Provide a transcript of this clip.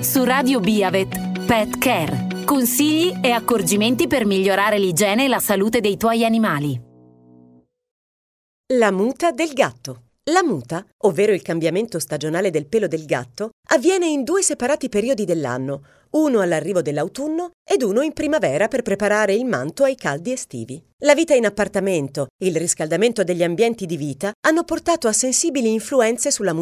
Su Radio Biavet, Pet Care. Consigli e accorgimenti per migliorare l'igiene e la salute dei tuoi animali. La muta del gatto. La muta, ovvero il cambiamento stagionale del pelo del gatto, avviene in 2 separati periodi dell'anno, uno all'arrivo dell'autunno ed uno in primavera per preparare il manto ai caldi estivi. La vita in appartamento, il riscaldamento degli ambienti di vita hanno portato a sensibili influenze sulla